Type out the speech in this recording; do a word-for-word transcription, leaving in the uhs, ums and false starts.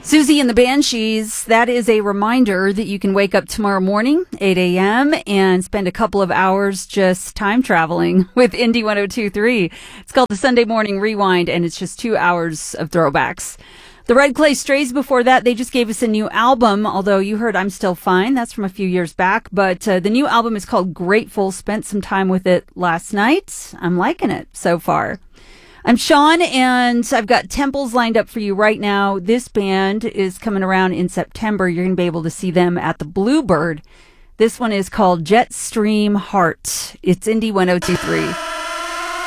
Susie and the Banshees, that is a reminder that you can wake up tomorrow morning, eight a.m., and spend a couple of hours just time traveling with Indie one oh two point three. It's called the Sunday Morning Rewind, and it's just two hours of throwbacks. The Red Clay Strays before that, they just gave us a new album, although you heard I'm Still Fine. That's from a few years back, but uh, the new album is called Grateful. Spent some time with it last night. I'm liking it so far. I'm Sean, and I've got Temples lined up for you right now. This band is coming around in September. You're going to be able to see them at the Bluebird. This one is called Jetstream Heart. It's Indie one oh two point three.